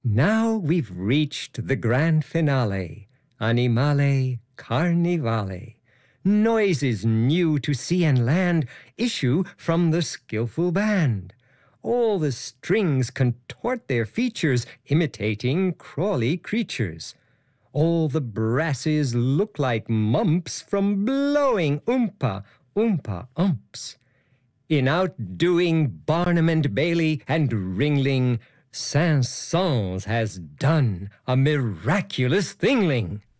Now we've reached the grand finale, Animale Carnivale. Noises new to sea and land issue from the skillful band. All the strings contort their features, imitating crawly creatures. All the brasses look like mumps from blowing oompa, oompa umps. In outdoing Barnum and Bailey and Ringling, Saint-Saëns has done a miraculous thingling.